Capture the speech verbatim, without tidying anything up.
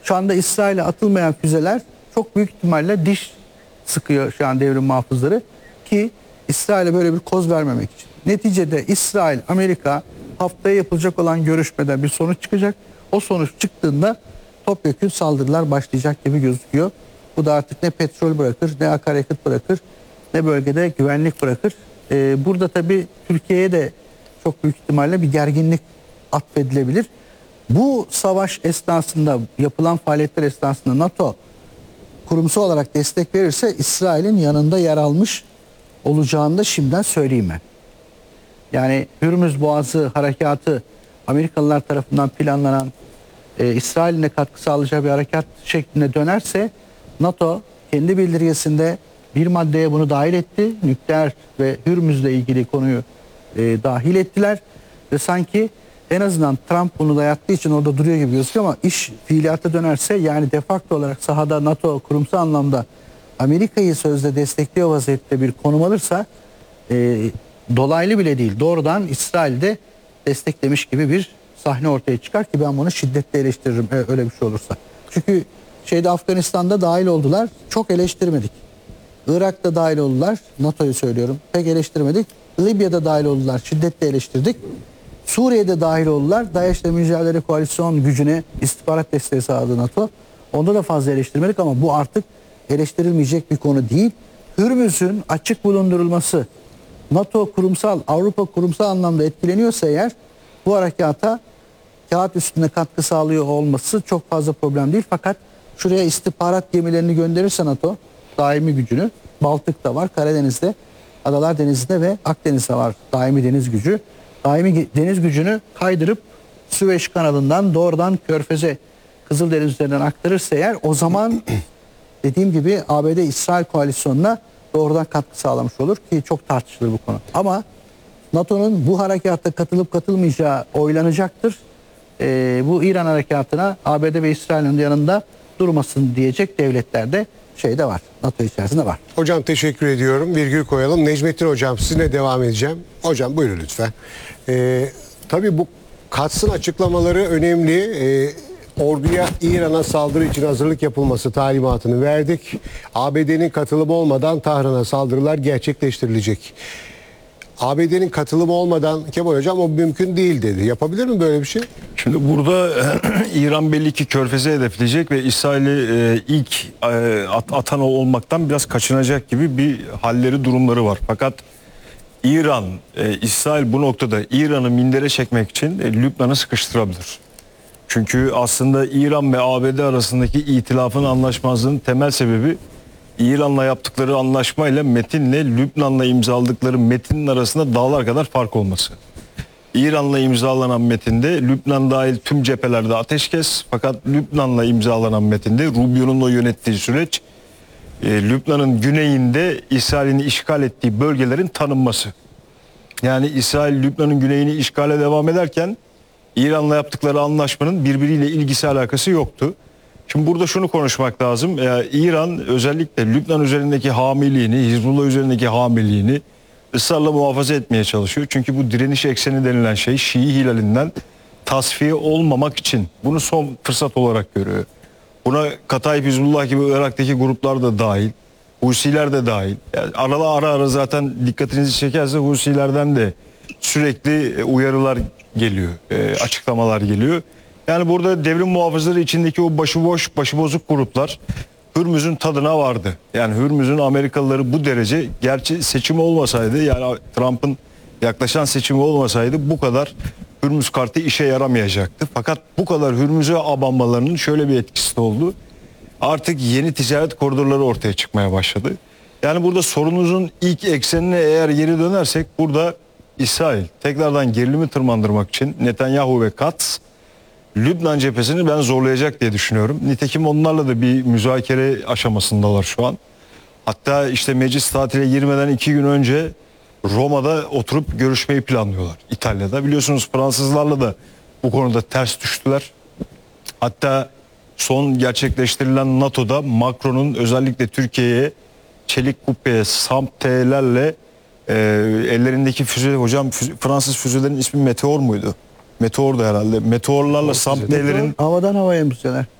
şu anda İsrail'e atılmayan füzeler çok büyük ihtimalle diş sıkıyor şu an devrim muhafızları ki İsrail'e böyle bir koz vermemek için. Neticede İsrail, Amerika haftaya yapılacak olan görüşmede bir sonuç çıkacak. O sonuç çıktığında topyekün saldırılar başlayacak gibi gözüküyor. Bu da artık ne petrol bırakır, ne akaryakıt bırakır, ne bölgede güvenlik bırakır. Ee, burada tabii Türkiye'ye de çok büyük ihtimalle bir gerginlik atfedilebilir. Bu savaş esnasında, yapılan faaliyetler esnasında NATO kurumsal olarak destek verirse İsrail'in yanında yer almış olacağını da şimdiden söyleyeyim ben. Yani Hürmüz Boğazı harekatı Amerikalılar tarafından planlanan e, İsrail'in katkı sağlayacağı bir harekat şeklinde dönerse NATO kendi bildirgesinde bir maddeye bunu dahil etti. Nükleer ve Hürmüz'le ilgili konuyu e, dahil ettiler ve sanki en azından Trump bunu dayattığı için orada duruyor gibi gözüküyor ama iş fiiliyata dönerse yani de facto olarak sahada NATO kurumsal anlamda Amerika'yı sözde destekliyor vaziyette bir konum alırsa e, dolaylı bile değil doğrudan İsrail'de desteklemiş gibi bir sahne ortaya çıkar ki ben bunu şiddetle eleştiririm e, öyle bir şey olursa. Çünkü şeyde Afganistan'da dahil oldular, çok eleştirmedik. Irak'ta dahil oldular, NATO'yu söylüyorum, pek eleştirmedik. Libya'da dahil oldular, şiddetle eleştirdik. Suriye'de dahil oldular, DAEŞ'le mücadele koalisyon gücüne istihbarat desteği sağladı NATO. Onda da fazla eleştirmedik ama bu artık eleştirilmeyecek bir konu değil. Hürmüz'ün açık bulundurulması, NATO kurumsal, Avrupa kurumsal anlamda etkileniyorsa eğer bu harekata kağıt üstünde katkı sağlıyor olması çok fazla problem değil. Fakat şuraya istihbarat gemilerini gönderirse NATO, daimi gücünü, Baltık'ta var, Karadeniz'de, Adalar Denizi'nde ve Akdeniz'de var daimi deniz gücü. Daimi deniz gücünü kaydırıp Süveyş kanalından doğrudan Körfez'e, Kızıldeniz üzerinden aktarırsa eğer o zaman dediğim gibi A B D-İsrail koalisyonuna doğrudan katkı sağlamış olur ki çok tartışılır bu konu. Ama NATO'nun bu harekata katılıp katılmayacağı oylanacaktır. Ee, bu İran harekatına A B D ve İsrail'in yanında durmasın diyecek devletler de şeyde var. NATO içerisinde var. Hocam teşekkür ediyorum. Virgül koyalım. Necmettin hocam sizinle devam edeceğim. Hocam buyurun lütfen. Ee, tabii bu Katz'ın açıklamaları önemli. Ee, orduya İran'a saldırı için hazırlık yapılması talimatını verdik. A B D'nin katılımı olmadan Tahran'a saldırılar gerçekleştirilecek. A B D'nin katılımı olmadan Kemal hocam o mümkün değil dedi. Yapabilir mi böyle bir şey? Şimdi burada İran belli ki Körfez'e hedefleyecek ve İsrail'i e, ilk e, at, atan olmaktan biraz kaçınacak gibi bir halleri, durumları var. Fakat İran, e, İsrail bu noktada İran'ı mindere çekmek için e, Lübnan'ı sıkıştırabilir. Çünkü aslında İran ve A B D arasındaki itilafın, anlaşmazlığın temel sebebi İran'la yaptıkları anlaşmayla metinle Lübnan'la imzaladıkları metinin arasında dağlar kadar fark olması. İran'la imzalanan metinde Lübnan dahil tüm cephelerde ateşkes, fakat Lübnan'la imzalanan metinde Rubio'nun o yönettiği süreç e, Lübnan'ın güneyinde İsrail'in işgal ettiği bölgelerin tanınması. Yani İsrail Lübnan'ın güneyini işgale devam ederken İran'la yaptıkları anlaşmanın birbiriyle ilgisi alakası yoktu. Şimdi burada şunu konuşmak lazım. Yani İran özellikle Lübnan üzerindeki hamiliğini, Hizbullah üzerindeki hamiliğini ısrarla muhafaza etmeye çalışıyor. Çünkü bu direniş ekseni denilen şey Şii hilalinden tasfiye olmamak için bunu son fırsat olarak görüyor. Buna Katayip Hizbullah gibi Irak'taki gruplar da dahil, Husiler de dahil. Yani ara ara ara zaten dikkatinizi çekerse Husilerden de sürekli uyarılar geliyor, açıklamalar geliyor. Yani burada devrim muhafızları içindeki o başıboş, başıbozuk gruplar Hürmüz'ün tadına vardı. Yani Hürmüz'ün Amerikalıları bu derece, gerçi seçimi olmasaydı, yani Trump'ın yaklaşan seçimi olmasaydı bu kadar Hürmüz kartı işe yaramayacaktı. Fakat bu kadar Hürmüz'e abanmalarının şöyle bir etkisi de oldu. Artık yeni ticaret koridorları ortaya çıkmaya başladı. Yani burada sorunumuzun ilk eksenine eğer geri dönersek burada İsrail tekrardan gerilimi tırmandırmak için Netanyahu ve Katz Lübnan cephesini ben zorlayacak diye düşünüyorum. Nitekim onlarla da bir müzakere aşamasındalar şu an. Hatta işte meclis tatile girmeden iki gün önce Roma'da oturup görüşmeyi planlıyorlar. İtalya'da. Biliyorsunuz Fransızlarla da bu konuda ters düştüler. Hatta son gerçekleştirilen NATO'da Macron'un özellikle Türkiye'ye çelik kubbeye, SAMP-T'lerle e, ellerindeki füze, hocam füze, Fransız füzelerin ismi Meteor muydu? Meteor'du herhalde. Meteorlarla SAMP-T'lerin havadan havaya füzeler.